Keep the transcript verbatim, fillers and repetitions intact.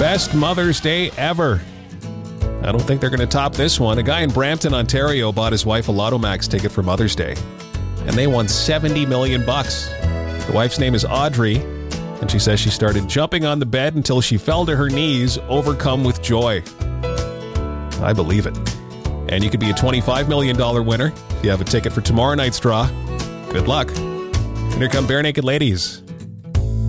Best Mother's Day ever. I don't think they're going to top this one. A guy in Brampton, Ontario bought his wife a Lotto Max ticket for Mother's Day, and they won seventy million bucks. The wife's name is Audrey, and she says she started jumping on the bed until she fell to her knees, overcome with joy. I believe it. And you could be a twenty-five million dollars winner if you have a ticket for tomorrow night's draw. Good luck. And here come Bare Naked Ladies.